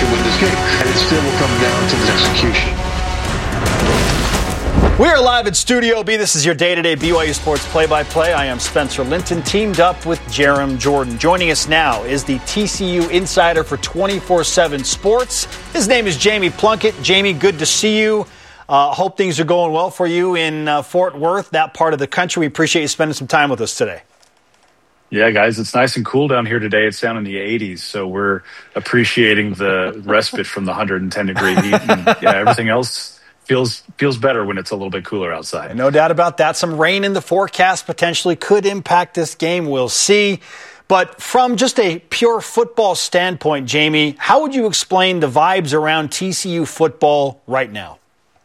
should win this game. And it still will come down to the execution. We are live at Studio B. This is your day-to-day BYU Sports play-by-play. I am Spencer Linton, teamed up with Jarom Jordan. Joining us now is the TCU insider for 24/7 Sports. His name is Jamie Plunkett. Jamie, good to see you. Hope things are going well for you in Fort Worth, that part of the country. We appreciate you spending some time with us today. Yeah, guys, it's nice and cool down here today. It's down in the 80s, so we're appreciating the respite from the 110-degree heat. And everything else feels better when it's a little bit cooler outside. No doubt about that. Some rain in the forecast potentially could impact this game. We'll see. But from just a pure football standpoint, Jamie, how would you explain the vibes around TCU football right now?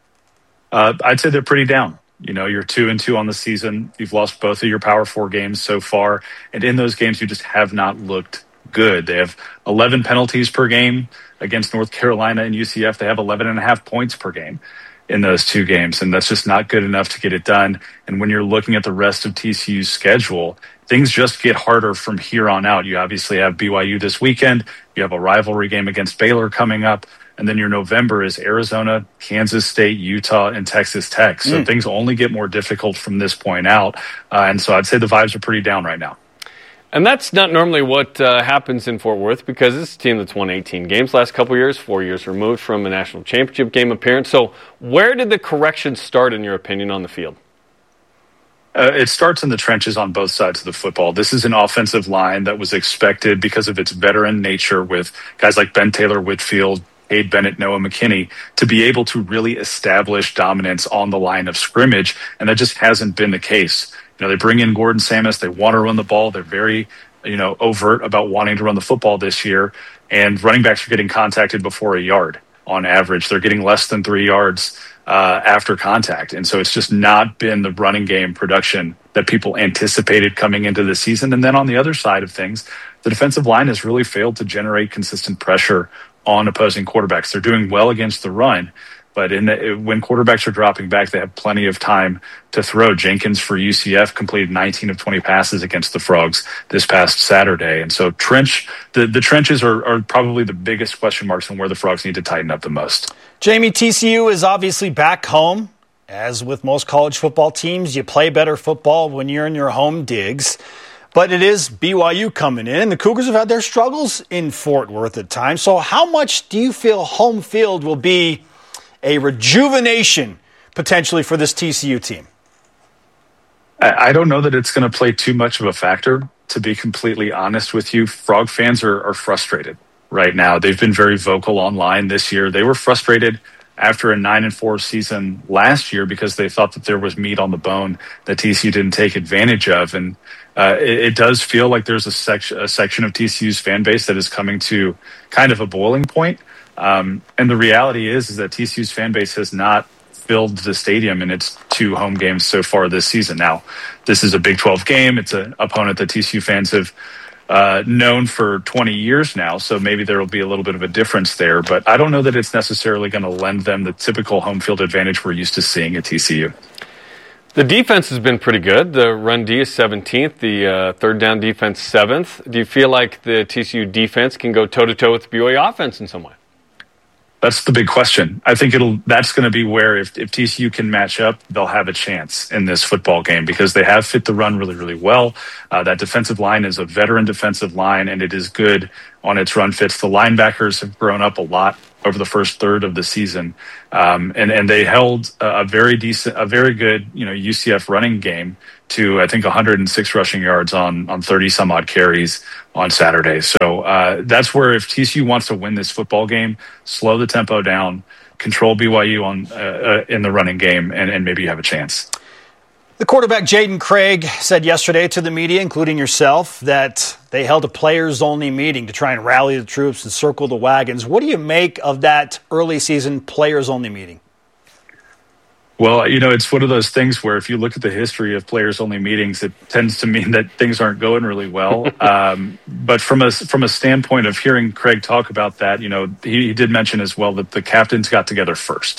I'd say they're pretty down. You know, you're 2-2 on the season. You've lost both of your Power 4 games so far. And in those games, you just have not looked good. They have 11 penalties per game against North Carolina and UCF. They have 11.5 points per game in those two games, and that's just not good enough to get it done. And when you're looking at the rest of TCU's schedule, things just get harder from here on out. You obviously have BYU this weekend. You have a rivalry game against Baylor coming up. And then your November is Arizona, Kansas State, Utah, and Texas Tech. So things only get more difficult from this point out. And so I'd say the vibes are pretty down right now. And that's not normally what happens in Fort Worth, because it's a team that's won 18 games last couple years, 4 years removed from a national championship game appearance. So where did the correction start, in your opinion, on the field? It starts in the trenches on both sides of the football. This is an offensive line that was expected because of its veteran nature with guys like Ben Taylor Whitfield, Cade Bennett, Noah McKinney, to be able to really establish dominance on the line of scrimmage, and that just hasn't been the case. You know, they bring in Gordon Samus. They want to run the ball. They're very, overt about wanting to run the football this year. And running backs are getting contacted before a yard on average. They're getting less than 3 yards after contact. And so it's just not been the running game production that people anticipated coming into the season. And then on the other side of things, the defensive line has really failed to generate consistent pressure on opposing quarterbacks. They're doing well against the run, but when quarterbacks are dropping back, they have plenty of time to throw. Jenkins for UCF completed 19 of 20 passes against the Frogs this past Saturday. And so the trenches are probably the biggest question marks on where the Frogs need to tighten up the most. Jamie, TCU is obviously back home. As with most college football teams, you play better football when you're in your home digs. But it is BYU coming in. The Cougars have had their struggles in Fort Worth at times. So how much do you feel home field will be a rejuvenation potentially for this TCU team? I don't know that it's going to play too much of a factor, to be completely honest with you. Frog fans are frustrated right now. They've been very vocal online this year. They were frustrated after a 9-4 season last year because they thought that there was meat on the bone that TCU didn't take advantage of. And it does feel like there's a section of TCU's fan base that is coming to kind of a boiling point. And the reality is that TCU's fan base has not filled the stadium in its 2 home games so far this season. Now, this is a Big 12 game. It's an opponent that TCU fans have known for 20 years now, so maybe there will be a little bit of a difference there. But I don't know that it's necessarily going to lend them the typical home field advantage we're used to seeing at TCU. The defense has been pretty good. The run D is 17th, the third down defense 7th. Do you feel like the TCU defense can go toe-to-toe with the BYU offense in some way? That's the big question. I think that's going to be where if TCU can match up, they'll have a chance in this football game because they have fit the run really, really well. That defensive line is a veteran defensive line, and it is good on its run fits. The linebackers have grown up a lot over the first third of the season, and they held a very good UCF running game to I think 106 rushing yards on 30 some odd carries on Saturday. So that's where if TCU wants to win this football game, slow the tempo down, control BYU in the running game, and maybe you have a chance. The quarterback, Jaden Craig, said yesterday to the media, including yourself, that they held a players-only meeting to try and rally the troops and circle the wagons. What do you make of that early season players-only meeting? Well, it's one of those things where if you look at the history of players-only meetings, it tends to mean that things aren't going really well. But from a standpoint of hearing Craig talk about that, he did mention as well that the captains got together first.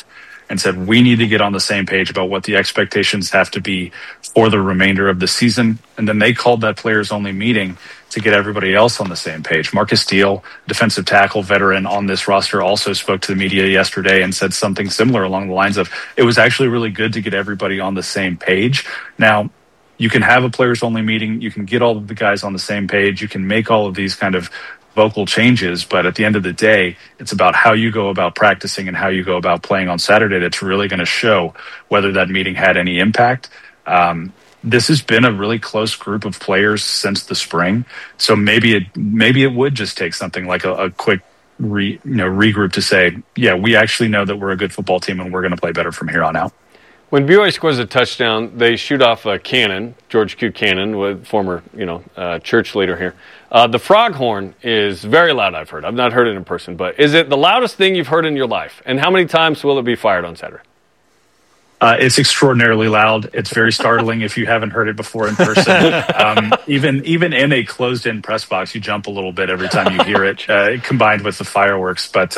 and said, we need to get on the same page about what the expectations have to be for the remainder of the season. And then they called that players-only meeting to get everybody else on the same page. Marcus Steele, defensive tackle veteran on this roster, also spoke to the media yesterday and said something similar along the lines of, it was actually really good to get everybody on the same page. Now, you can have a players-only meeting. You can get all of the guys on the same page. You can make all of these kind of vocal changes, but at the end of the day, it's about how you go about practicing and how you go about playing on Saturday that's really going to show whether that meeting had any impact. This has been a really close group of players since the spring, so maybe it would just take something like a quick regroup to say, yeah, we actually know that we're a good football team and we're going to play better from here on out. When BYU scores a touchdown, they shoot off a cannon, George Q. Cannon, former church leader here. The frog horn is very loud, I've heard. I've not heard it in person, but is it the loudest thing you've heard in your life? And how many times will it be fired on Saturday? It's extraordinarily loud. It's very startling if you haven't heard it before in person. Even in a closed-in press box, you jump a little bit every time you hear it, combined with the fireworks. But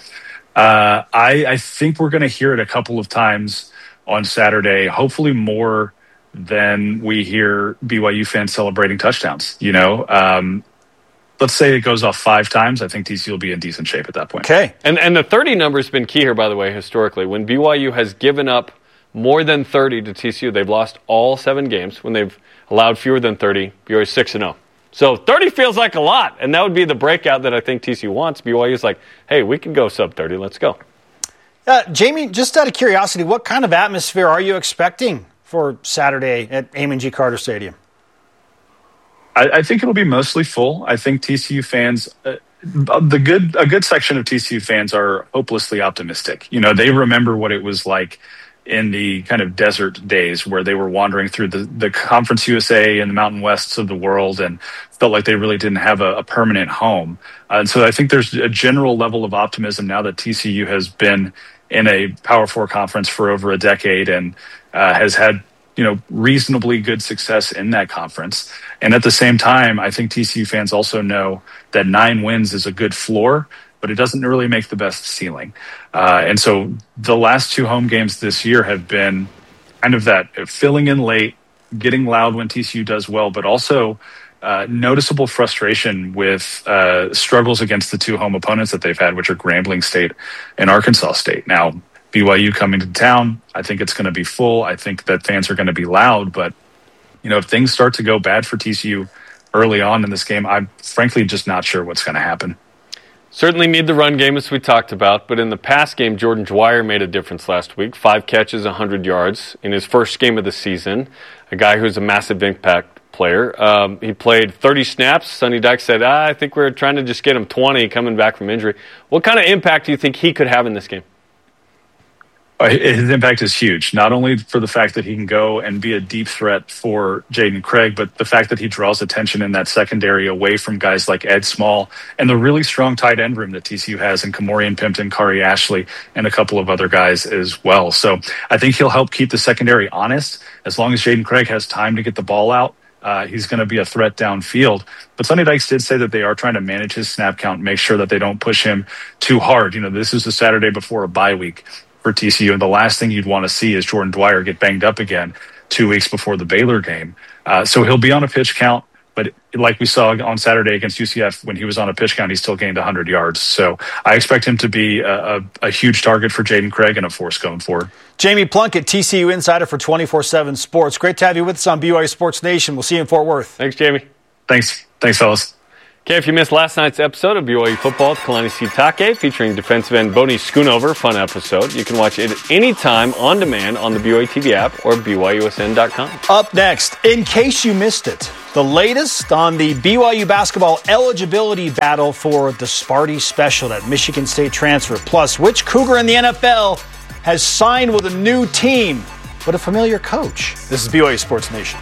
I think we're going to hear it a couple of times on Saturday, hopefully more than we hear BYU fans celebrating touchdowns. Let's say it goes off 5 times. I think TCU will be in decent shape at that point. Okay. And the 30 number has been key here, by the way, historically. When BYU has given up more than 30 to TCU, they've lost all 7 games. When they've allowed fewer than 30, BYU is 6-0. So 30 feels like a lot, and that would be the breakout that I think TCU wants. BYU is like, hey, we can go sub-30. Let's go. Jamie, just out of curiosity, what kind of atmosphere are you expecting for Saturday at Amon G. Carter Stadium? I think it'll be mostly full. I think TCU fans, a good section of TCU fans are hopelessly optimistic. They remember what it was like in the kind of desert days where they were wandering through the Conference USA and the Mountain Wests of the world and felt like they really didn't have a permanent home. And so I think there's a general level of optimism now that TCU has been in a Power 4 conference for over a decade and has had reasonably good success in that conference. And at the same time, I think TCU fans also know that 9 wins is a good floor, but it doesn't really make the best ceiling. And so the last 2 home games this year have been kind of that filling in late, getting loud when TCU does well, but also noticeable frustration with struggles against the 2 home opponents that they've had, which are Grambling State and Arkansas State. Now, BYU coming to town, I think it's going to be full. I think that fans are going to be loud, but if things start to go bad for TCU early on in this game, I'm frankly just not sure what's going to happen. Certainly need the run game, as we talked about, but in the past game, Jordan Dwyer made a difference last week. 5 catches, 100 yards in his first game of the season. A guy who's a massive impact player. He played 30 snaps. Sonny Dykes said, I think we're trying to just get him 20 coming back from injury. What kind of impact do you think he could have in this game? His impact is huge, not only for the fact that he can go and be a deep threat for Jaden Craig, but the fact that he draws attention in that secondary away from guys like Ed Small and the really strong tight end room that TCU has in Kamorian Pimpton, Kari Ashley, and a couple of other guys as well. So I think he'll help keep the secondary honest. As long as Jaden Craig has time to get the ball out, he's going to be a threat downfield. But Sonny Dykes did say that they are trying to manage his snap count, make sure that they don't push him too hard. This is the Saturday before a bye week for TCU, and the last thing you'd want to see is Jordan Dwyer get banged up again 2 weeks before the Baylor game. So he'll be on a pitch count, but like we saw on Saturday against UCF, when he was on a pitch count, he still gained 100 yards. So I expect him to be a huge target for Jaden Craig and a force going forward. Jamie Plunkett, TCU insider for 24/7 Sports. Great to have you with us on BYU Sports Nation. We'll see you in Fort Worth. Thanks, Jamie. Thanks, fellas. Okay, if you missed last night's episode of BYU Football with Kalani Sitake featuring defensive end Boney Schoonover, fun episode. You can watch it anytime on demand on the BYU TV app or BYUSN.com. Up next, in case you missed it, the latest on the BYU basketball eligibility battle for the Sparty Special, that Michigan State transfer. Plus, which Cougar in the NFL has signed with a new team but a familiar coach? This is BYU Sports Nation.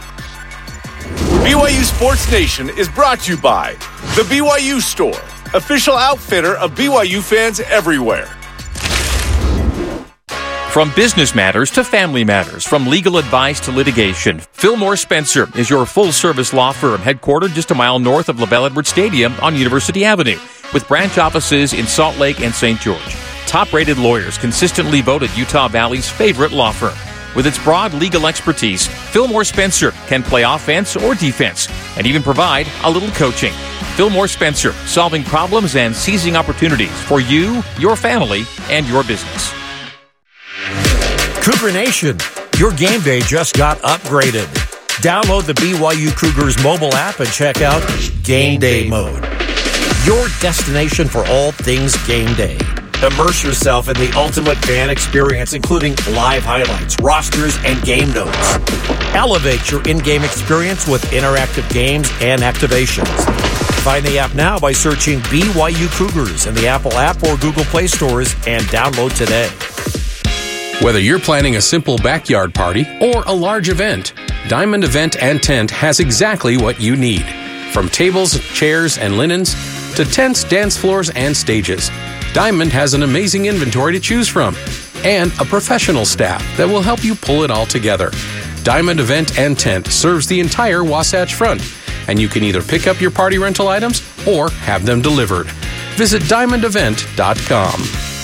BYU Sports Nation is brought to you by The BYU Store, official outfitter of BYU fans everywhere. From business matters to family matters, from legal advice to litigation, Fillmore Spencer is your full-service law firm headquartered just a mile north of LaBelle Edwards Stadium on University Avenue, with branch offices in Salt Lake and St. George. top-rated lawyers consistently voted Utah Valley's favorite law firm. With its broad legal expertise, Fillmore Spencer can play offense or defense and even provide a little coaching. Fillmore Spencer, solving problems and seizing opportunities for you, your family, and your business. Cougar Nation, your game day just got upgraded. Download the BYU Cougars mobile app and check out Game Day Mode, your destination for all things game day. Immerse yourself in the ultimate fan experience, including live highlights, rosters, and game notes. Elevate your in-game experience with interactive games and activations. Find the app now by searching BYU Cougars in the Apple App or Google Play stores and download today. Whether you're planning a simple backyard party or a large event, Diamond Event and Tent has exactly what you need. From tables, chairs, and linens to tents, dance floors, and stages, Diamond has an amazing inventory to choose from and a professional staff that will help you pull it all together. Diamond Event and Tent serves the entire Wasatch Front, and you can either pick up your party rental items or have them delivered. Visit diamondevent.com.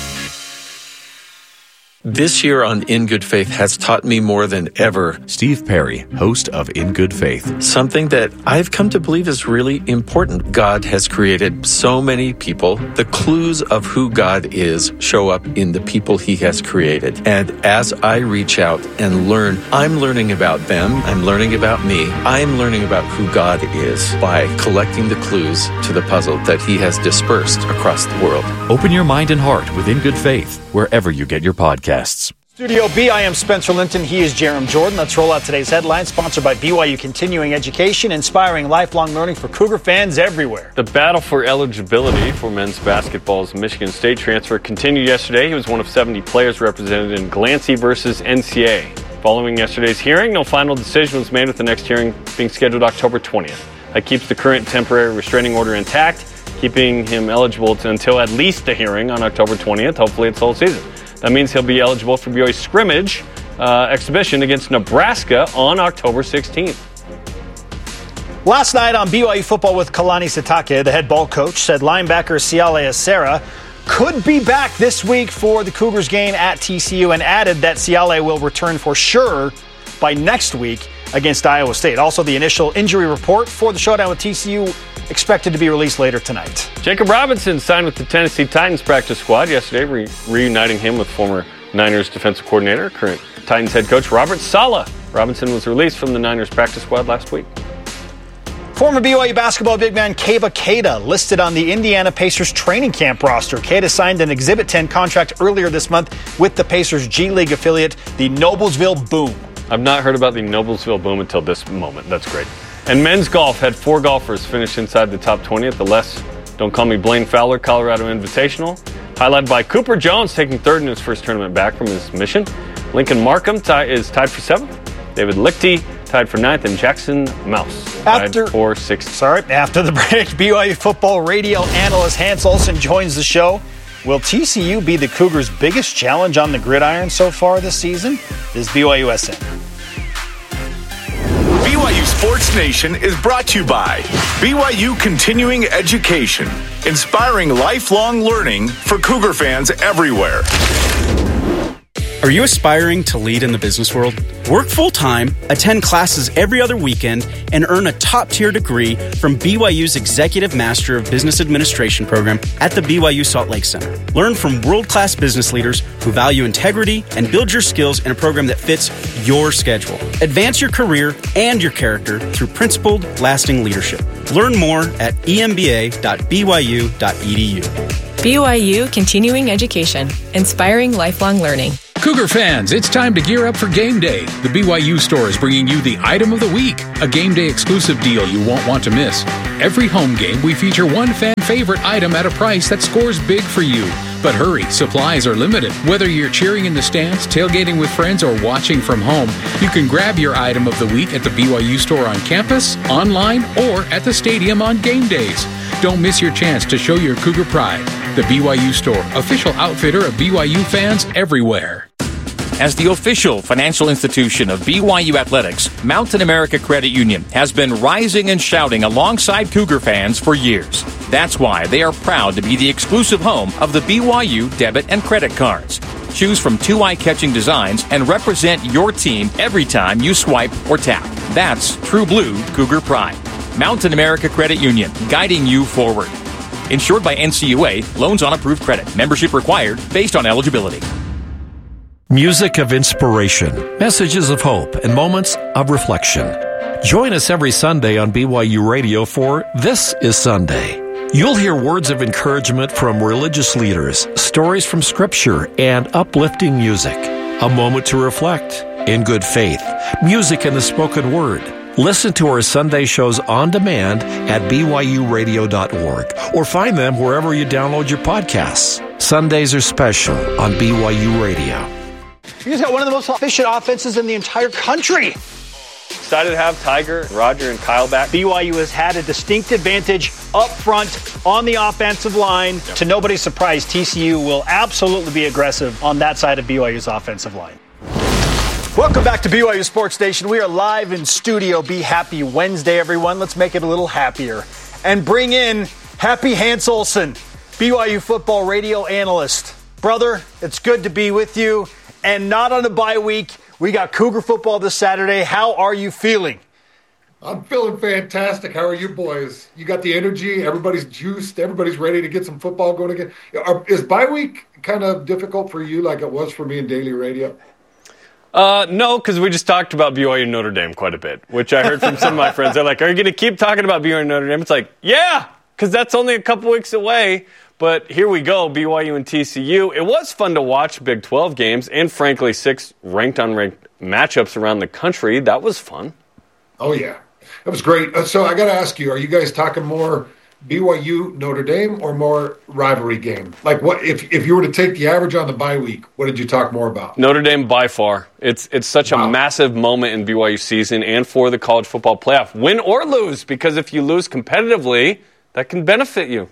This year on In Good Faith has taught me more than ever. Steve Perry, host of In Good Faith. Something that I've come to believe is really important. God has created so many people. The clues of who God is show up in the people he has created. And as I reach out and learn, I'm learning about them. I'm learning about me. I'm learning about who God is by collecting the clues to the puzzle that he has dispersed across the world. Open your mind and heart with In Good Faith, wherever you get your podcasts. Studio B, I am Spencer Linton. He is Jerem Jordan. Let's roll out today's headlines, sponsored by BYU Continuing Education, inspiring lifelong learning for Cougar fans everywhere. The battle for eligibility for men's basketball's Michigan State transfer continued yesterday. He was one of 70 players represented in Glancy versus NCA. Following yesterday's hearing, no final decision was made, with the next hearing being scheduled October 20th. That keeps the current temporary restraining order intact, keeping him eligible until at least the hearing on October 20th. Hopefully it's the whole season. That means he'll be eligible for BYU's scrimmage exhibition against Nebraska on October 16th. Last night on BYU Football with Kalani Sitake, the head ball coach said linebacker Siale Acera could be back this week for the Cougars game at TCU, and added that Siale will return for sure by next week against Iowa State. Also, the initial injury report for the showdown with TCU expected to be released later tonight. Jacob Robinson signed with the Tennessee Titans practice squad yesterday, reuniting him with former Niners defensive coordinator, current Titans head coach Robert Saleh. Robinson was released from the Niners practice squad last week. Former BYU basketball big man Keva Keita listed on the Indiana Pacers training camp roster. Keita signed an Exhibit 10 contract earlier this month with the Pacers G League affiliate, the Noblesville Boom. I've not heard about the Noblesville Boom until this moment. That's great. And men's golf had 4 golfers finish inside the top 20 at the Les Don't Call Me Blaine Fowler Colorado Invitational, highlighted by Cooper Jones taking third in his first tournament back from his mission. Lincoln Markham is tied for 7th. David Lichty tied for 9th, and Jackson Mouse tied for 6th. After the break, BYU football radio analyst Hans Olsen joins the show. Will TCU be the Cougars' biggest challenge on the gridiron so far this season? This is BYUSN. BYU Sports Nation is brought to you by BYU Continuing Education, inspiring lifelong learning for Cougar fans everywhere. Are you aspiring to lead in the business world? Work full-time, attend classes every other weekend, and earn a top-tier degree from BYU's Executive Master of Business Administration program at the BYU Salt Lake Center. Learn from world-class business leaders who value integrity and build your skills in a program that fits your schedule. Advance your career and your character through principled, lasting leadership. Learn more at emba.byu.edu. BYU Continuing Education, inspiring lifelong learning. Cougar fans, it's time to gear up for game day. The BYU store is bringing you the item of the week, a game day exclusive deal you won't want to miss. Every home game, we feature one fan favorite item at a price that scores big for you. But hurry, supplies are limited. Whether you're cheering in the stands, tailgating with friends, or watching from home, you can grab your item of the week at the BYU store on campus, online, or at the stadium on game days. Don't miss your chance to show your Cougar pride. The BYU store, official outfitter of BYU fans everywhere. As the official financial institution of BYU Athletics, Mountain America Credit Union has been rising and shouting alongside Cougar fans for years. That's why they are proud to be the exclusive home of the BYU debit and credit cards. Choose from 2 eye-catching designs and represent your team every time you swipe or tap. That's True Blue Cougar Pride. Mountain America Credit Union, guiding you forward. Insured by NCUA, loans on approved credit. Membership required based on eligibility. Music of inspiration, messages of hope, and moments of reflection. Join us every Sunday on BYU Radio for This is Sunday. You'll hear words of encouragement from religious leaders, stories from Scripture, and uplifting music. A moment to reflect in good faith. Music in the spoken word. Listen to our Sunday shows on demand at BYURadio.org or find them wherever you download your podcasts. Sundays are special on BYU Radio. You guys got one of the most efficient offenses in the entire country. Excited to have Tiger, Roger, and Kyle back. BYU has had a distinct advantage up front on the offensive line. Yep. To nobody's surprise, TCU will absolutely be aggressive on that side of BYU's offensive line. Welcome back to BYU Sports Station. We are live in studio. Be happy Wednesday, everyone. Let's make it a little happier. And bring in Happy Hans Olsen, BYU football radio analyst. Brother, it's good to be with you. And not on a bye week. We got Cougar football this Saturday. How are you feeling? I'm feeling fantastic. How are you boys? You got the energy. Everybody's juiced. Everybody's ready to get some football going again. Is bye week kind of difficult for you like it was for me in daily radio? No, because we just talked about BYU and Notre Dame quite a bit, which I heard from some of my friends. They're like, are you going to keep talking about BYU and Notre Dame? It's like, yeah, because that's only a couple weeks away. But here we go, BYU and TCU. It was fun to watch Big 12 games and, frankly, 6 ranked-unranked matchups around the country. That was fun. Oh, yeah. That was great. So I got to ask you, are you guys talking more BYU, Notre Dame, or more rivalry game? Like, what if you were to take the average on the bye week, what did you talk more about? Notre Dame by far. It's such a massive moment in BYU season and for the college football playoff. Win or lose, because if you lose competitively, that can benefit you.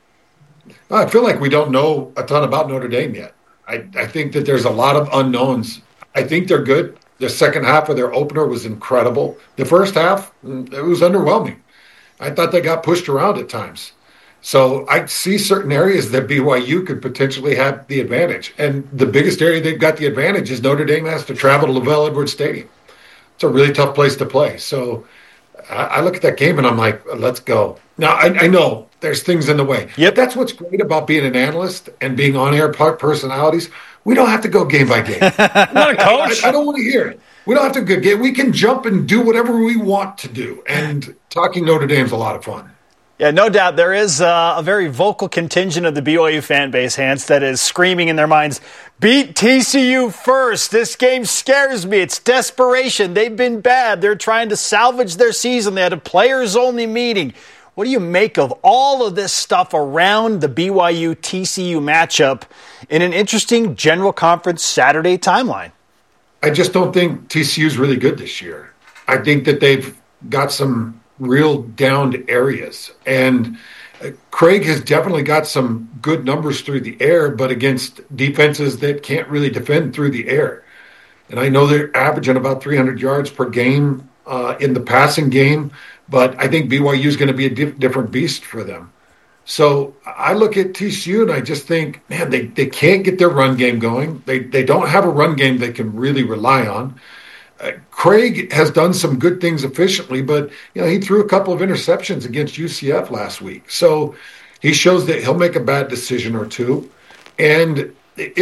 I feel like we don't know a ton about Notre Dame yet. I think that there's a lot of unknowns. I think they're good. The second half of their opener was incredible. The first half, it was underwhelming. I thought they got pushed around at times. So I see certain areas that BYU could potentially have the advantage. And the biggest area they've got the advantage is Notre Dame has to travel to LaVell Edwards Stadium. It's a really tough place to play. So I look at that game and I'm like, let's go. Now, I know there's things in the way. Yep. That's what's great about being an analyst and being on-air personalities. We don't have to go game by game. I'm not a coach. I don't want to hear it. We don't have to go game. We can jump and do whatever we want to do. And talking Notre Dame's a lot of fun. Yeah, no doubt. There is a very vocal contingent of the BYU fan base, Hans, that is screaming in their minds, beat TCU first. This game scares me. It's desperation. They've been bad. They're trying to salvage their season. They had a players-only meeting. What do you make of all of this stuff around the BYU-TCU matchup in an interesting general conference Saturday timeline? I just don't think TCU's really good this year. I think that they've got some real downed areas. And Craig has definitely got some good numbers through the air, but against defenses that can't really defend through the air. And I know they're averaging about 300 yards per game in the passing game, but I think BYU is going to be a different beast for them. So I look at TCU and I just think, man, they can't get their run game going. They don't have a run game they can really rely on. Craig has done some good things efficiently, but he threw a couple of interceptions against UCF last week. So he shows that he'll make a bad decision or two. And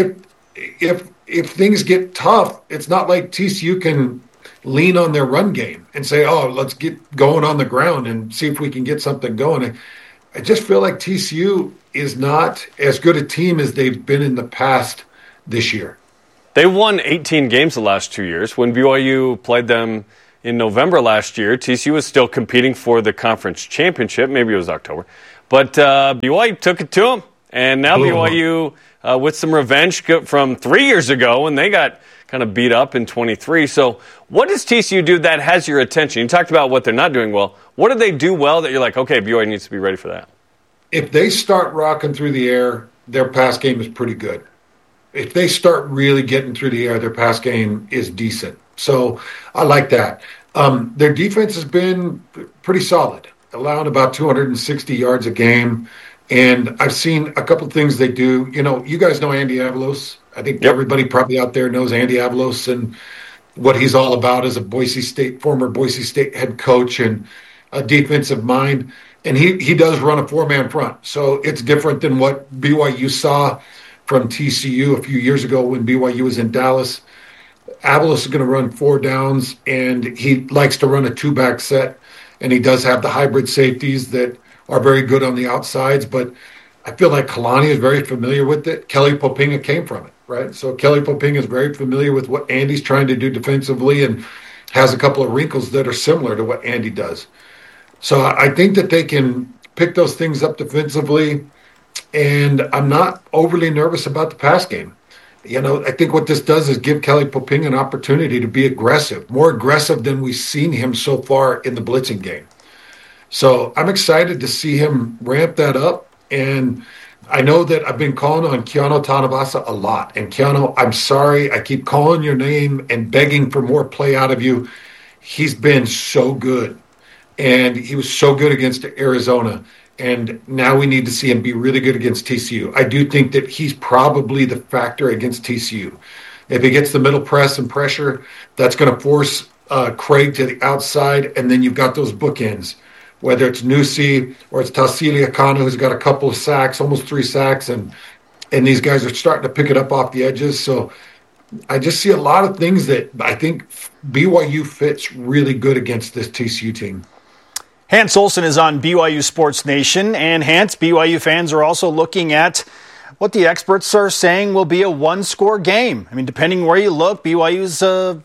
if things get tough, it's not like TCU can lean on their run game and say, oh, let's get going on the ground and see if we can get something going. I just feel like TCU is not as good a team as they've been in the past this year. They won 18 games the last 2 years. When BYU played them in November last year, TCU was still competing for the conference championship. Maybe it was October. But BYU took it to them. And now BYU, with some revenge from 3 years ago when they got kind of beat up in 23. So what does TCU do that has your attention? You talked about what they're not doing well. What do they do well that you're like, okay, BYU needs to be ready for that? If they start rocking through the air, their pass game is pretty good. If they start really getting through the air, their pass game is decent. So I like that. Their defense has been pretty solid. allowing about 260 yards a game. And I've seen a couple of things they do. You guys know Andy Avalos. I think everybody probably out there knows Andy Avalos and what he's all about as a former Boise State head coach and a defensive mind. And he does run a four-man front. So it's different than what BYU saw from TCU a few years ago when BYU was in Dallas. Avalos is going to run 4 downs, and he likes to run a 2-back set. And he does have the hybrid safeties that are very good on the outsides. But I feel like Kalani is very familiar with it. Kelly Poppinga came from it, right? So Kelly Poppinga is very familiar with what Andy's trying to do defensively and has a couple of wrinkles that are similar to what Andy does. So I think that they can pick those things up defensively, and I'm not overly nervous about the pass game. I think what this does is give Kelly Poppinga an opportunity to be aggressive, more aggressive than we've seen him so far in the blitzing game. So I'm excited to see him ramp that up, and I know that I've been calling on Keanu Tanavasa a lot. And Keanu, I'm sorry, I keep calling your name and begging for more play out of you. He's been so good. And he was so good against Arizona. And now we need to see him be really good against TCU. I do think that he's probably the factor against TCU. If he gets the middle press and pressure, that's going to force Craig to the outside. And then you've got those bookends, whether it's Nusi or it's Tausili Akana, who's got a couple of sacks, almost 3 sacks. And these guys are starting to pick it up off the edges. So I just see a lot of things that I think BYU fits really good against this TCU team. Hans Olsen is on BYU Sports Nation, and Hans, BYU fans are also looking at what the experts are saying will be a 1-score game. I mean, depending where you look, BYU's a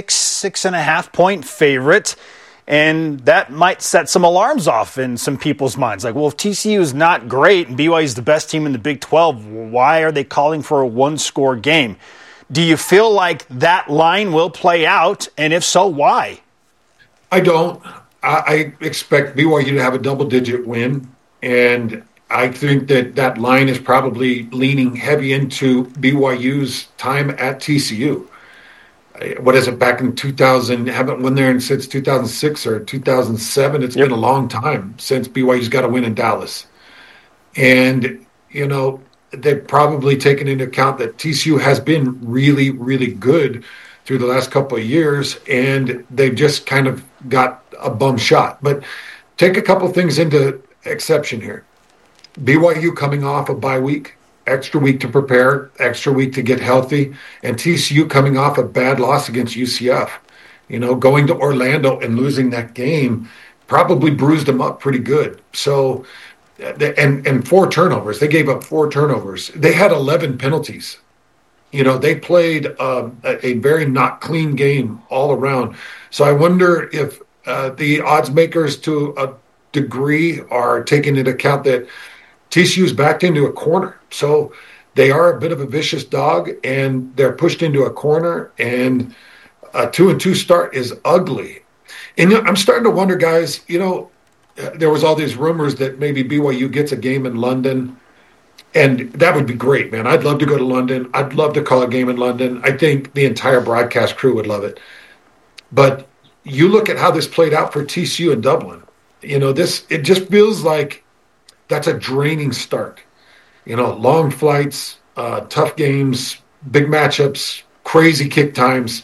6.5 point favorite, and that might set some alarms off in some people's minds. Like, well, if TCU is not great and BYU is the best team in the Big 12, why are they calling for a 1-score game? Do you feel like that line will play out, and if so, why? I don't. I expect BYU to have a double-digit win, and I think that line is probably leaning heavy into BYU's time at TCU. What is it, back in 2000, haven't won there since 2006 or 2007. It's been a long time since BYU's got a win in Dallas. And, they've probably taken into account that TCU has been really, really good through the last couple of years, and they've just kind of got a bum shot. But take a couple things into exception here. BYU coming off a bye week, extra week to prepare, extra week to get healthy, and TCU coming off a bad loss against UCF. Going to Orlando and losing that game probably bruised them up pretty good. So, and 4 turnovers. They gave up 4 turnovers. They had 11 penalties. They played a very not clean game all around. So I wonder if the odds makers to a degree are taking into account that TCU's backed into a corner. So they are a bit of a vicious dog, and they're pushed into a corner, and a 2-2 start is ugly. And I'm starting to wonder, guys, there was all these rumors that maybe BYU gets a game in London. And that would be great, man. I'd love to go to London. I'd love to call a game in London. I think the entire broadcast crew would love it. But you look at how this played out for TCU in Dublin. It just feels like that's a draining start. Long flights, tough games, big matchups, crazy kick times.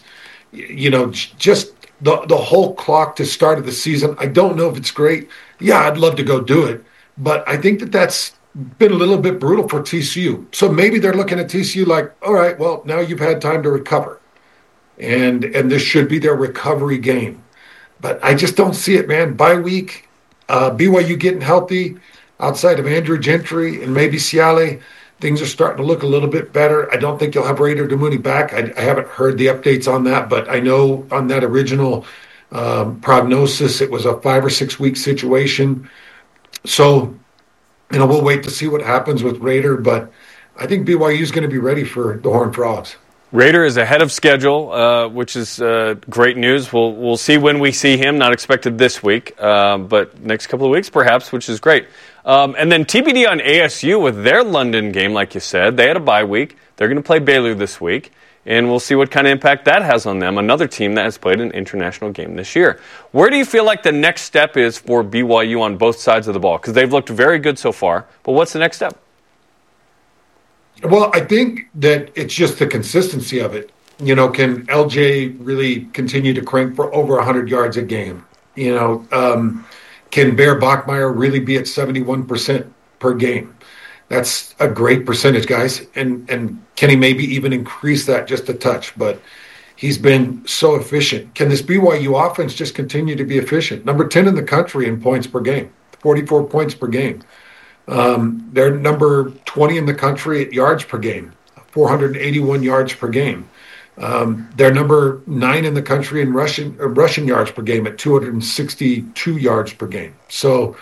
Just the whole clock to start of the season. I don't know if it's great. Yeah, I'd love to go do it. But I think that's been a little bit brutal for TCU. So maybe they're looking at TCU like, all right, well, now you've had time to recover. And this should be their recovery game. But I just don't see it, man. Bye week, BYU getting healthy outside of Andrew Gentry and maybe Ciale, things are starting to look a little bit better. I don't think you'll have Raider Damuni back. I haven't heard the updates on that, but I know on that original prognosis, it was a 5 or 6 week situation. So, we'll wait to see what happens with Raider, but I think BYU is going to be ready for the Horned Frogs. Raider is ahead of schedule, which is great news. We'll see when we see him. Not expected this week, but next couple of weeks perhaps, which is great. And then TBD on ASU with their London game, like you said. They had a bye week. They're going to play Baylor this week. and we'll see what kind of impact that has on them, another team that has played an international game this year. Where do you feel like the next step is for BYU on both sides of the ball? Because they've looked very good so far, but what's the next step? Well, I think that it's just the consistency of it. Can LJ really continue to crank for over 100 yards a game? Can Bear Bachmeier really be at 71% per game? That's a great percentage, guys. And can he maybe even increase that just a touch? But he's been so efficient. Can this BYU offense just continue to be efficient? Number 10 in the country in points per game, 44 points per game. They're number 20 in the country at yards per game, 481 yards per game. They're number 9 in the country in rushing yards per game at 262 yards per game. So,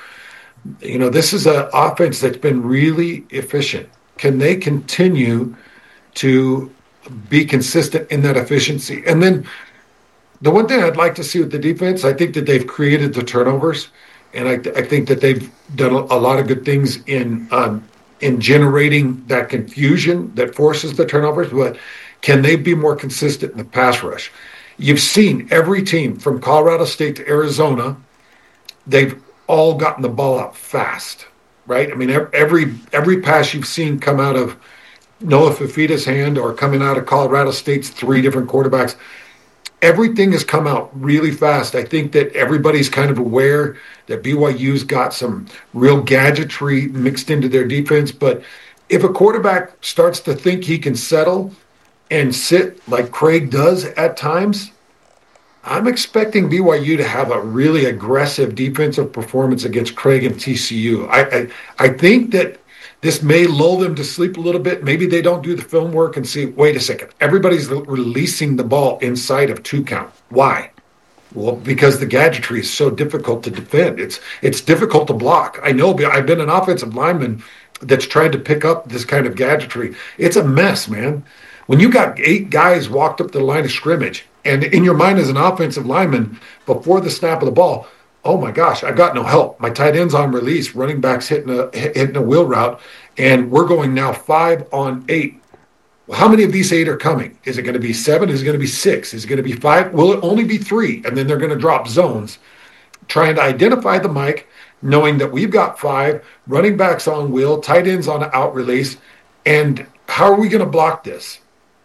this is an offense that's been really efficient. Can they continue to be consistent in that efficiency? And then the one thing I'd like to see with the defense, I think that they've created the turnovers, and I think that they've done a lot of good things in generating that confusion that forces the turnovers, but can they be more consistent in the pass rush? You've seen every team from Colorado State to Arizona, they've all gotten the ball out fast, right? I mean, every pass you've seen come out of Noah Fifita's hand or coming out of Colorado State's 3 different quarterbacks, everything has come out really fast. I think that everybody's kind of aware that BYU's got some real gadgetry mixed into their defense, but if a quarterback starts to think he can settle and sit like Craig does at times, I'm expecting BYU to have a really aggressive defensive performance against Craig and TCU. I think that this may lull them to sleep a little bit. Maybe they don't do the film work and see, wait a second, everybody's releasing the ball inside of 2 count. Why? Well, because the gadgetry is so difficult to defend. It's difficult to block. I know, I've been an offensive lineman that's tried to pick up this kind of gadgetry. It's a mess, man. When you got 8 guys walked up to the line of scrimmage, and in your mind as an offensive lineman, before the snap of the ball, oh my gosh, I've got no help. My tight end's on release, running back's hitting a wheel route, and we're going now 5 on 8. Well, how many of these 8 are coming? Is it going to be 7? Is it going to be 6? Is it going to be 5? Will it only be 3? And then they're going to drop zones. Trying to identify the mic, knowing that we've got 5, running backs on wheel, tight ends on out release, and how are we going to block this?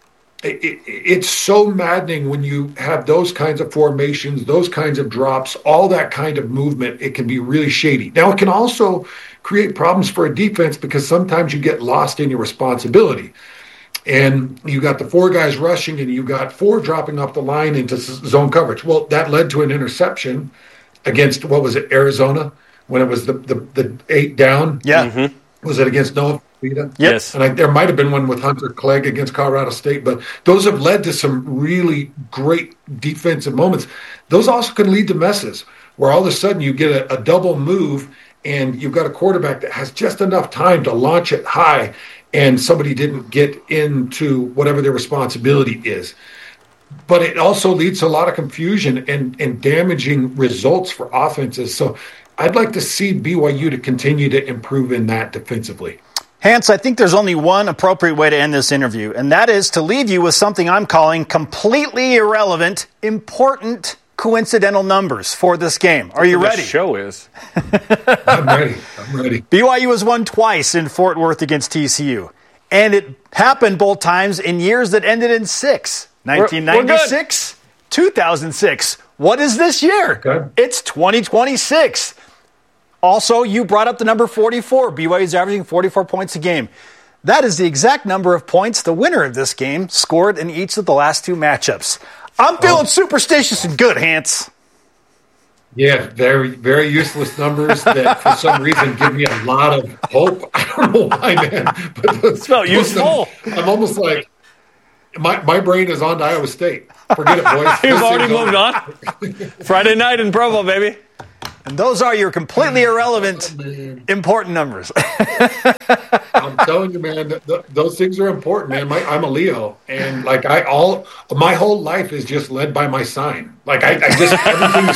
It's so maddening when you have those kinds of formations, those kinds of drops, all that kind of movement. It can be really shady. Now, it can also create problems for a defense because sometimes you get lost in your responsibility. And you got the 4 guys rushing and you got 4 dropping off the line into zone coverage. Well, that led to an interception against, Arizona, when it was the 8 down? Yeah. Mm-hmm. Was it against Noah? Yes. And there might have been one with Hunter Clegg against Colorado State, but those have led to some really great defensive moments. Those also can lead to messes where all of a sudden you get a double move and you've got a quarterback that has just enough time to launch it high and somebody didn't get into whatever their responsibility is. But it also leads to a lot of confusion and damaging results for offenses. So I'd like to see BYU to continue to improve in that defensively. Hans, I think there's only one appropriate way to end this interview, and that is to leave you with something I'm calling completely irrelevant, important, coincidental numbers for this game. Are you ready? The show is. I'm ready. BYU has won twice in Fort Worth against TCU, and it happened both times in years that ended in 6. 1996, 2006. What is this year? Okay. It's 2026. Also, you brought up the number 44. BYU is averaging 44 points a game. That is the exact number of points the winner of this game scored in each of the last 2 matchups. I'm feeling superstitious and good, Hans. Yeah, very, very useless numbers that for some reason give me a lot of hope. I don't know why, man. But it's not useful. I'm almost like, my brain is on to Iowa State. Forget it, boys. You've already moved on. Friday night in Provo, baby. And those are your completely irrelevant, important numbers. I'm telling you, man, those things are important, man. I'm a Leo, and my whole life is just led by my sign. Like I just everything is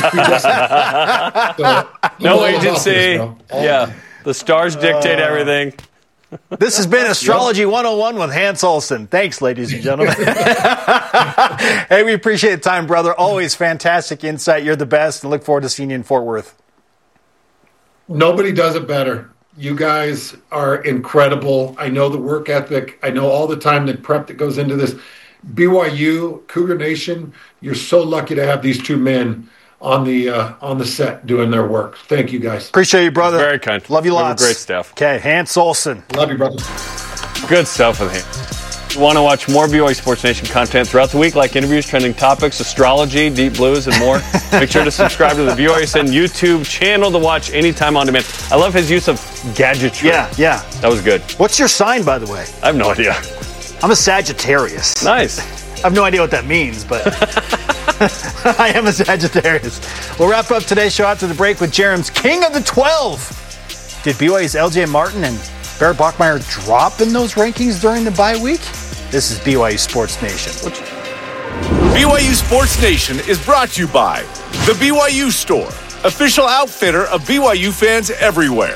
predestined. So, no agency. The stars dictate everything. This has been Astrology 101 with Hans Olsen. Thanks, ladies and gentlemen. Hey, we appreciate the time, brother. Always fantastic insight. You're the best, and look forward to seeing you in Fort Worth. Nobody does it better. You guys are incredible. I know the work ethic. I know all the time, the prep that goes into this. BYU, Cougar Nation, you're so lucky to have these two men on the set doing their work. Thank you, guys. Appreciate you, brother. Very kind. Love you lots. Great stuff. Okay, Hans Olsen. Love you, brother. Good stuff with Hans. If you want to watch more BYU Sports Nation content throughout the week, like interviews, trending topics, astrology, deep blues, and more, make sure to subscribe to the BYUSN YouTube channel to watch anytime on demand. I love his use of gadgetry. Yeah. That was good. What's your sign, by the way? I have no idea. I'm a Sagittarius. Nice. I have no idea what that means, but I am a Sagittarius. We'll wrap up today's show after the break with Jerem's King of the 12. Did BYU's LJ Martin and Barrett Bachmeier drop in those rankings during the bye week? This is BYU Sports Nation. BYU Sports Nation is brought to you by The BYU Store, official outfitter of BYU fans everywhere.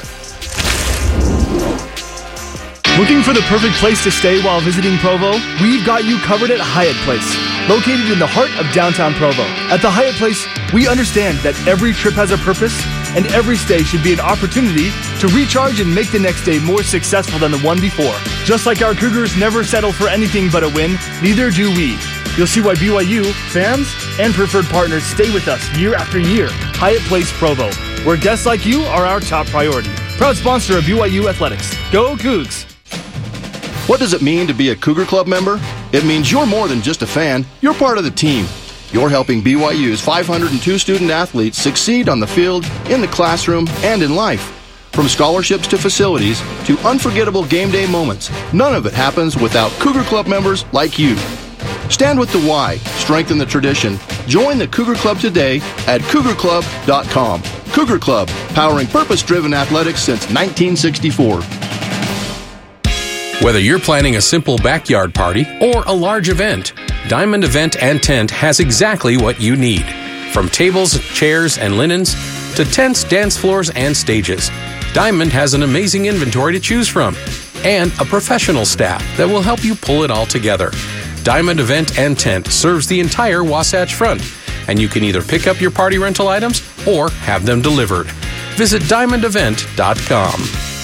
Looking for the perfect place to stay while visiting Provo? We've got you covered at Hyatt Place, located in the heart of downtown Provo. At the Hyatt Place, we understand that every trip has a purpose, and every stay should be an opportunity to recharge and make the next day more successful than the one before. Just like our Cougars never settle for anything but a win, neither do we. You'll see why BYU, fans, and preferred partners stay with us year after year. Hyatt Place Provo, where guests like you are our top priority. Proud sponsor of BYU Athletics. Go Cougs! What does it mean to be a Cougar Club member? It means you're more than just a fan. You're part of the team. You're helping BYU's 502 student athletes succeed on the field, in the classroom, and in life. From scholarships to facilities to unforgettable game day moments, none of it happens without Cougar Club members like you. Stand with the Y, strengthen the tradition. Join the Cougar Club today at cougarclub.com. Cougar Club, powering purpose-driven athletics since 1964. Whether you're planning a simple backyard party or a large event, Diamond Event and Tent has exactly what you need. From tables, chairs, and linens to tents, dance floors, and stages, Diamond has an amazing inventory to choose from and a professional staff that will help you pull it all together. Diamond Event and Tent serves the entire Wasatch Front, and you can either pick up your party rental items or have them delivered. Visit diamondevent.com.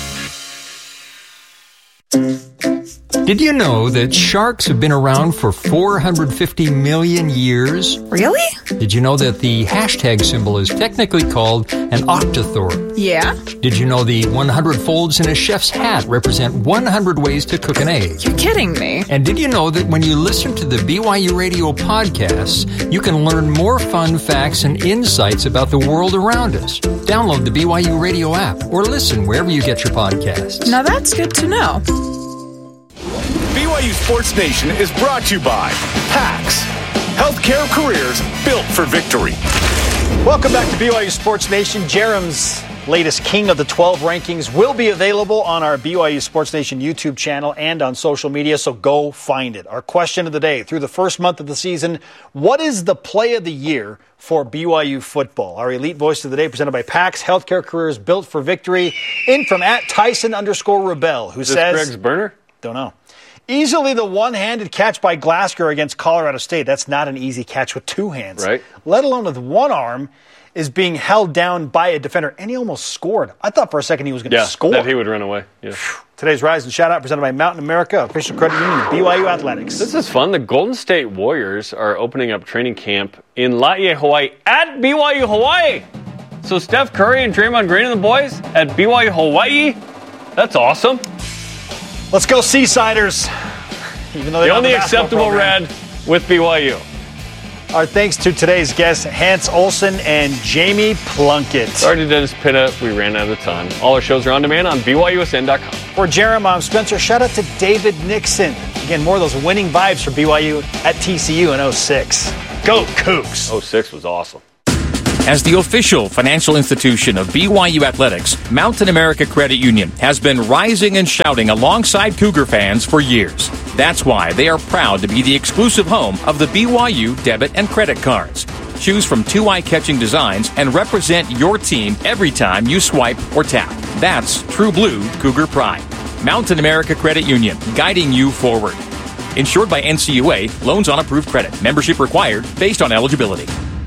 Did you know that sharks have been around for 450 million years? Really? Did you know that the hashtag symbol is technically called an octothorpe? Yeah. Did you know the 100 folds in a chef's hat represent 100 ways to cook an egg? You're kidding me. And did you know that when you listen to the BYU Radio podcasts, you can learn more fun facts and insights about the world around us? Download the BYU Radio app or listen wherever you get your podcasts. Now that's good to know. BYU Sports Nation is brought to you by PAX, healthcare careers built for victory. Welcome back to BYU Sports Nation. Jerem's latest King of the 12 rankings will be available on our BYU Sports Nation YouTube channel and on social media, so go find it. Our question of the day, through the first month of the season, what is the play of the year for BYU football? Our elite voice of the day presented by PAX, healthcare careers built for victory. In from @Tyson_Rebel, who says... Greg's burner? Don't know. Easily the one-handed catch by Glasgow against Colorado State. That's not an easy catch with two hands. Right. Let alone with one arm is being held down by a defender. And he almost scored. I thought for a second he was going to score. That he would run away. Yeah. Today's Rise and Shout-Out presented by Mountain America, official credit union of BYU Athletics. This is fun. The Golden State Warriors are opening up training camp in Laie, Hawaii at BYU Hawaii. So Steph Curry and Draymond Green and the boys at BYU Hawaii. That's awesome. Let's go Seasiders. Even though the only acceptable red with BYU. Our thanks to today's guests, Hans Olsen and Jamie Plunkett. Sorry to Dennis Pitta, we ran out of time. All our shows are on demand on BYUSN.com. For Jerem, I'm Spencer. Shout out to David Nixon. Again, more of those winning vibes for BYU at TCU in 06. Go Cougs! 06 was awesome. As the official financial institution of BYU Athletics, Mountain America Credit Union has been rising and shouting alongside Cougar fans for years. That's why they are proud to be the exclusive home of the BYU debit and credit cards. Choose from 2 eye-catching designs and represent your team every time you swipe or tap. That's true blue Cougar pride. Mountain America Credit Union, guiding you forward. Insured by NCUA, loans on approved credit. Membership required based on eligibility.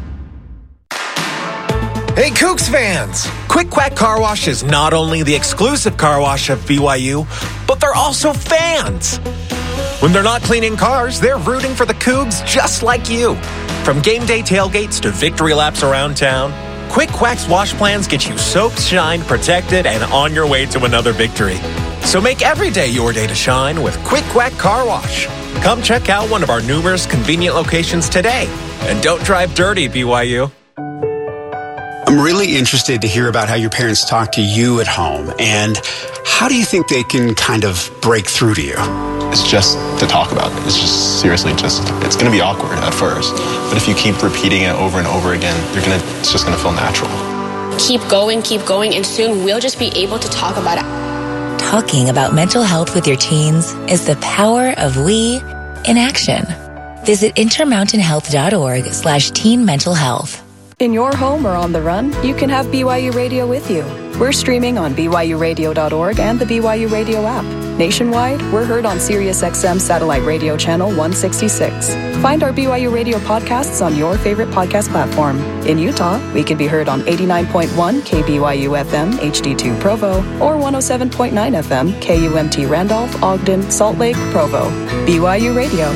Hey, Cougs fans! Quick Quack Car Wash is not only the exclusive car wash of BYU, but they're also fans. When they're not cleaning cars, they're rooting for the Cougs just like you. From game day tailgates to victory laps around town, Quick Quack's wash plans get you soaked, shined, protected, and on your way to another victory. So make every day your day to shine with Quick Quack Car Wash. Come check out one of our numerous convenient locations today. And don't drive dirty, BYU. I'm really interested to hear about how your parents talk to you at home, and how do you think they can kind of break through to you? It's just to talk about it. It's just seriously it's going to be awkward at first. But if you keep repeating it over and over again, it's just going to feel natural. Keep going, and soon we'll just be able to talk about it. Talking about mental health with your teens is the power of we in action. Visit intermountainhealth.org/teen mental health. In your home or on the run, you can have BYU Radio with you. We're streaming on BYURadio.org and the BYU Radio app. Nationwide, we're heard on SiriusXM Satellite Radio Channel 166. Find our BYU Radio podcasts on your favorite podcast platform. In Utah, we can be heard on 89.1 KBYU FM HD2 Provo or 107.9 FM KUMT Randolph, Ogden, Salt Lake, Provo. BYU Radio.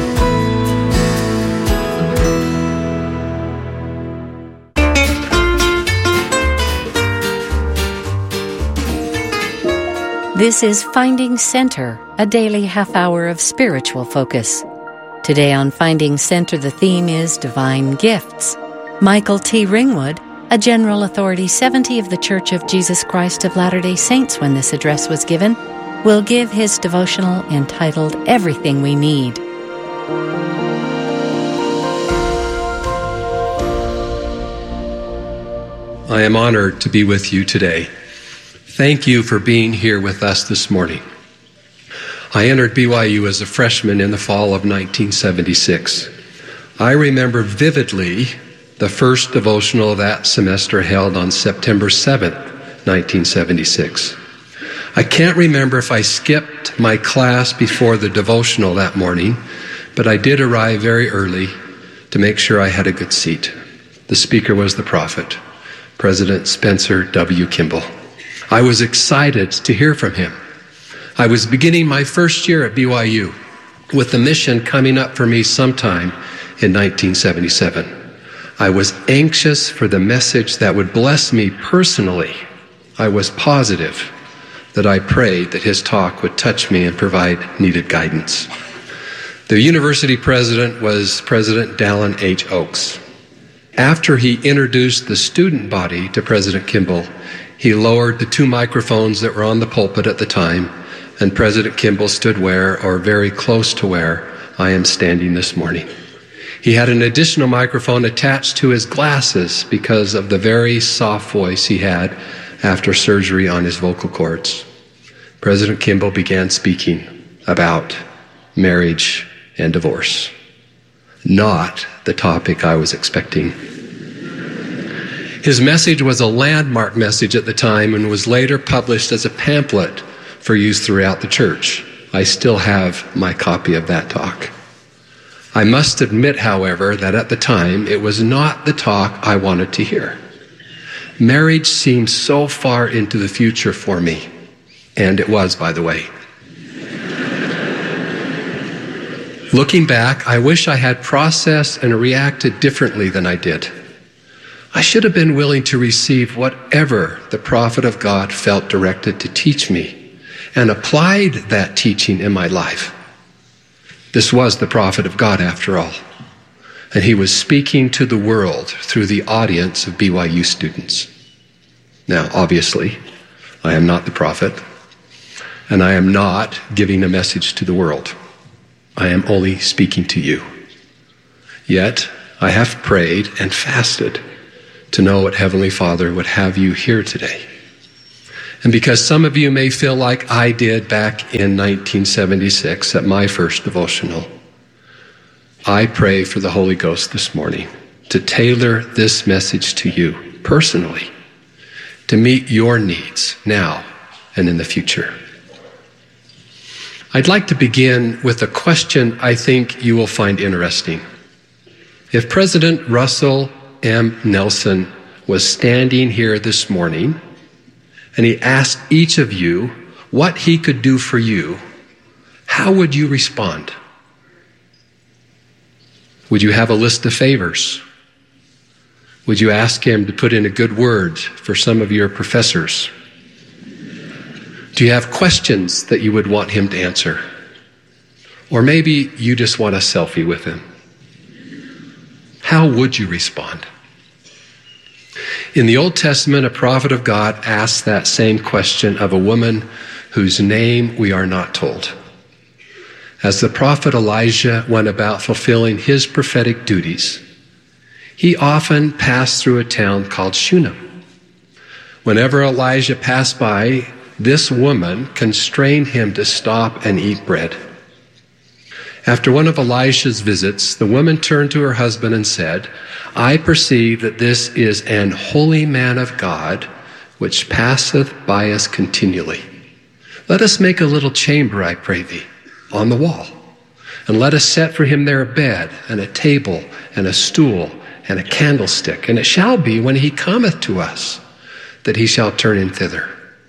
This is Finding Center, a daily half hour of spiritual focus. Today on Finding Center, the theme is Divine Gifts. Michael T. Ringwood, a General Authority 70 of the Church of Jesus Christ of Latter-day Saints when this address was given, will give his devotional entitled Everything We Need. I am honored to be with you today. Thank you for being here with us this morning. I entered BYU as a freshman in the fall of 1976. I remember vividly the first devotional that semester held on September 7th, 1976. I can't remember if I skipped my class before the devotional that morning, but I did arrive very early to make sure I had a good seat. The speaker was the prophet, President Spencer W. Kimball. I was excited to hear from him. I was beginning my first year at BYU with the mission coming up for me sometime in 1977. I was anxious for the message that would bless me personally. I was positive that I prayed that his talk would touch me and provide needed guidance. The university president was President Dallin H. Oaks. After he introduced the student body to President Kimball, he lowered the 2 microphones that were on the pulpit at the time, and President Kimball stood where, or very close to where, I am standing this morning. He had an additional microphone attached to his glasses because of the very soft voice he had after surgery on his vocal cords. President Kimball began speaking about marriage and divorce. Not the topic I was expecting. His message was a landmark message at the time and was later published as a pamphlet for use throughout the church. I still have my copy of that talk. I must admit, however, that at the time it was not the talk I wanted to hear. Marriage seemed so far into the future for me, and it was, by the way. Looking back, I wish I had processed and reacted differently than I did. I should have been willing to receive whatever the prophet of God felt directed to teach me and applied that teaching in my life. This was the prophet of God, after all, and he was speaking to the world through the audience of BYU students. Now, obviously, I am not the prophet, and I am not giving a message to the world. I am only speaking to you. Yet, I have prayed and fasted to know what Heavenly Father would have you hear today. And because some of you may feel like I did back in 1976 at my first devotional, I pray for the Holy Ghost this morning to tailor this message to you personally, to meet your needs now and in the future. I'd like to begin with a question I think you will find interesting. If President Russell M. Nelson was standing here this morning and he asked each of you what he could do for you, how would you respond? Would you have a list of favors? Would you ask him to put in a good word for some of your professors? Do you have questions that you would want him to answer? Or maybe you just want a selfie with him. How would you respond? In the Old Testament, a prophet of God asked that same question of a woman whose name we are not told. As the prophet Elijah went about fulfilling his prophetic duties, he often passed through a town called Shunem. Whenever Elijah passed by, this woman constrained him to stop and eat bread. After one of Elisha's visits, the woman turned to her husband and said, I perceive that this is an holy man of God, which passeth by us continually. Let us make a little chamber, I pray thee, on the wall, and let us set for him there a bed, and a table, and a stool, and a candlestick. And it shall be, when he cometh to us, that he shall turn in thither.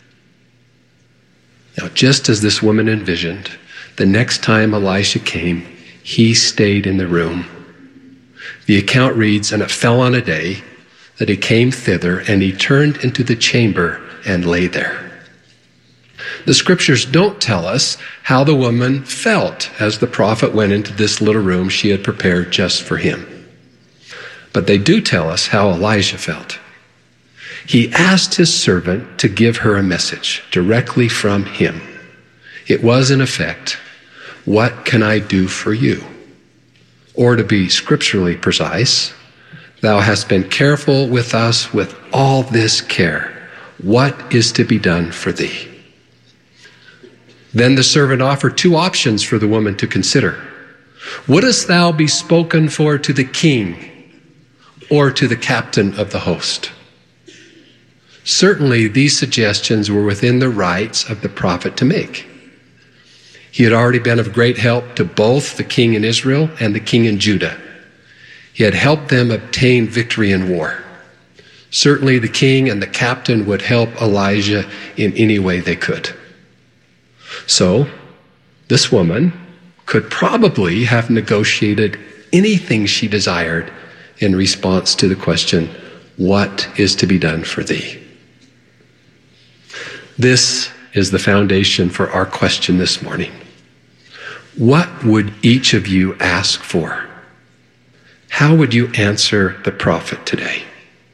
Now, just as this woman envisioned, the next time Elisha came, he stayed in the room. The account reads, and it fell on a day that he came thither, and he turned into the chamber and lay there. The scriptures don't tell us how the woman felt as the prophet went into this little room she had prepared just for him. But they do tell us how Elijah felt. He asked his servant to give her a message directly from him. It was, in effect, what can I do for you? Or to be scripturally precise, thou hast been careful with us with all this care. What is to be done for thee? Then the servant offered two options for the woman to consider. Wouldest thou be spoken for to the king or to the captain of the host? Certainly, these suggestions were within the rights of the prophet to make. He had already been of great help to both the king in Israel and the king in Judah. He had helped them obtain victory in war. Certainly, the king and the captain would help Elijah in any way they could. So, this woman could probably have negotiated anything she desired in response to the question, what is to be done for thee? This is the foundation for our question this morning. What would each of you ask for? How would you answer the prophet today?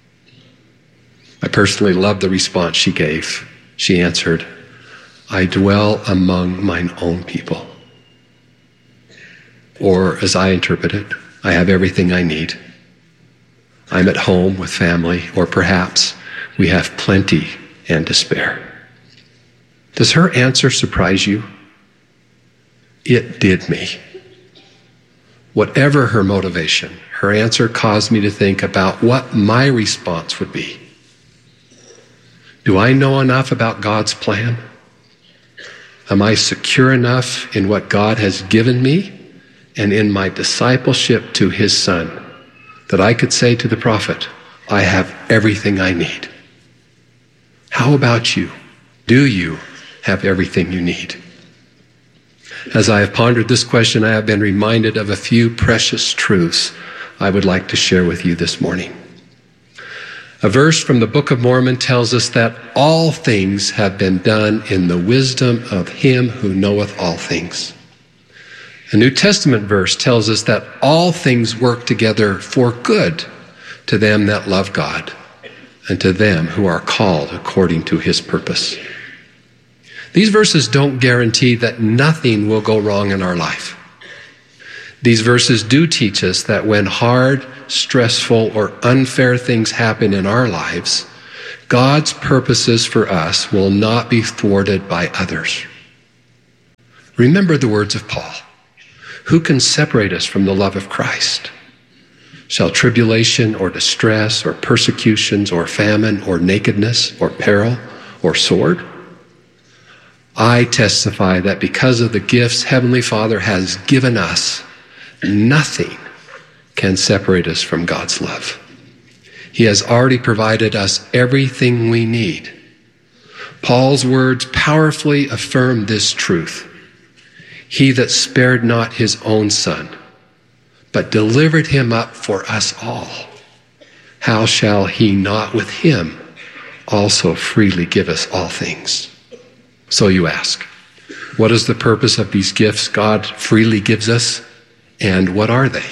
I personally love the response she gave. She answered, I dwell among mine own people. Or, as I interpret it, I have everything I need. I'm at home with family, or perhaps we have plenty and to spare. Does her answer surprise you? It did me. Whatever her motivation, her answer caused me to think about what my response would be. Do I know enough about God's plan? Am I secure enough in what God has given me and in my discipleship to his Son that I could say to the prophet, I have everything I need? How about you? Do you have everything you need? As I have pondered this question, I have been reminded of a few precious truths I would like to share with you this morning. A verse from the Book of Mormon tells us that all things have been done in the wisdom of him who knoweth all things. A New Testament verse tells us that all things work together for good to them that love God and to them who are called according to his purpose. These verses don't guarantee that nothing will go wrong in our life. These verses do teach us that when hard, stressful, or unfair things happen in our lives, God's purposes for us will not be thwarted by others. Remember the words of Paul. Who can separate us from the love of Christ? Shall tribulation or distress or persecutions or famine or nakedness or peril or sword? I testify that because of the gifts Heavenly Father has given us, nothing can separate us from God's love. He has already provided us everything we need. Paul's words powerfully affirm this truth. He that spared not his own son, but delivered him up for us all, how shall he not with him also freely give us all things? So you ask, what is the purpose of these gifts God freely gives us, and what are they?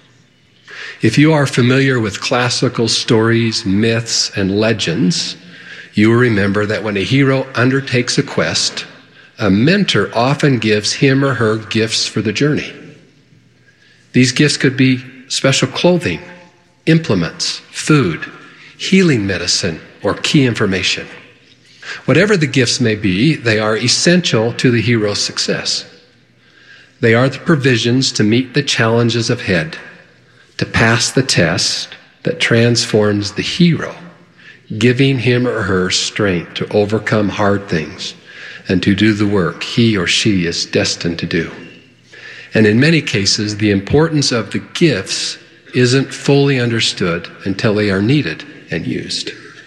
If you are familiar with classical stories, myths, and legends, you will remember that when a hero undertakes a quest, a mentor often gives him or her gifts for the journey. These gifts could be special clothing, implements, food, healing medicine, or key information. Whatever the gifts may be, they are essential to the hero's success. They are the provisions to meet the challenges ahead, to pass the test that transforms the hero, giving him or her strength to overcome hard things and to do the work he or she is destined to do. And in many cases, the importance of the gifts isn't fully understood until they are needed and used.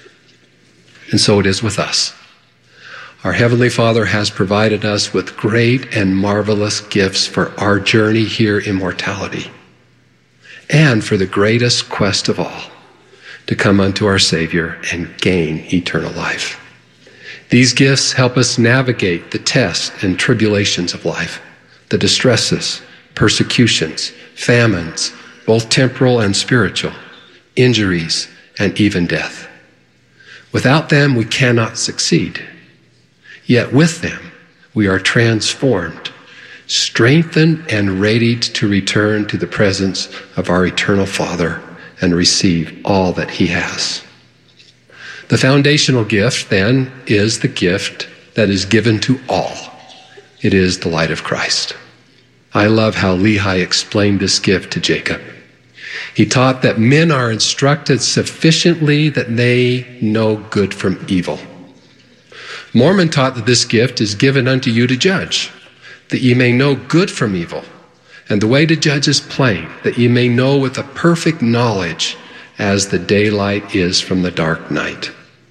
And so it is with us. Our Heavenly Father has provided us with great and marvelous gifts for our journey here in mortality, and for the greatest quest of all, to come unto our Savior and gain eternal life. These gifts help us navigate the tests and tribulations of life, the distresses, persecutions, famines, both temporal and spiritual, injuries, and even death. Without them, we cannot succeed. Yet with them, we are transformed, strengthened, and readied to return to the presence of our eternal Father and receive all that He has. The foundational gift, then, is the gift that is given to all. It is the light of Christ. I love how Lehi explained this gift to Jacob. He taught that men are instructed sufficiently that they know good from evil. Mormon taught that this gift is given unto you to judge, that ye may know good from evil. And the way to judge is plain, that ye may know with a perfect knowledge as the daylight is from the dark night.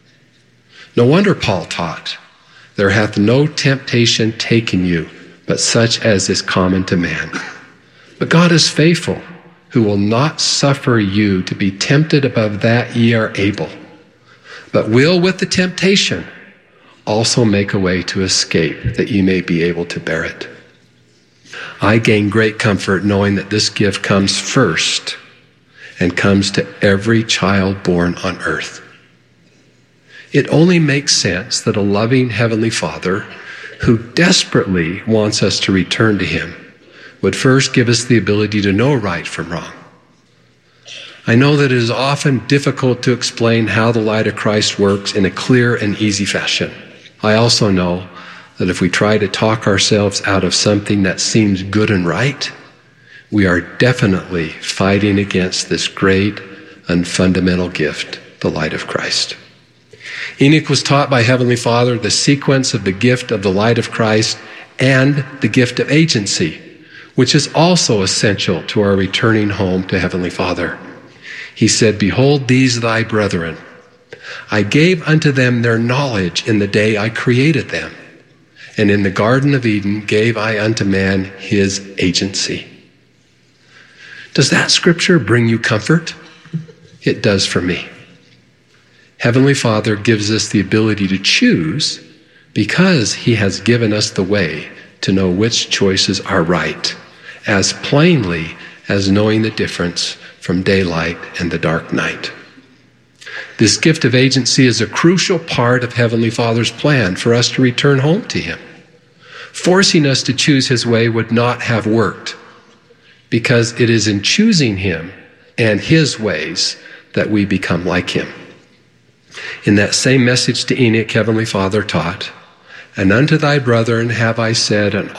No wonder Paul taught, there hath no temptation taken you, but such as is common to man. But God is faithful, who will not suffer you to be tempted above that ye are able, but will with the temptation also make a way to escape, that ye may be able to bear it. I gain great comfort knowing that this gift comes first and comes to every child born on earth. It only makes sense that a loving Heavenly Father who desperately wants us to return to Him would first give us the ability to know right from wrong. I know that it is often difficult to explain how the light of Christ works in a clear and easy fashion. I also know that if we try to talk ourselves out of something that seems good and right, we are definitely fighting against this great and fundamental gift, the light of Christ. Enoch was taught by Heavenly Father the sequence of the gift of the light of Christ and the gift of agency, which is also essential to our returning home to Heavenly Father. He said, "Behold these thy brethren. I gave unto them their knowledge in the day I created them. And in the Garden of Eden gave I unto man his agency." Does that scripture bring you comfort? It does for me. Heavenly Father gives us the ability to choose because He has given us the way to know which choices are right, as plainly as knowing the difference from daylight and the dark night. This gift of agency is a crucial part of Heavenly Father's plan for us to return home to Him. Forcing us to choose His way would not have worked, because it is in choosing Him and His ways that we become like Him. In that same message to Enoch, Heavenly Father taught, "And unto thy brethren have I said, and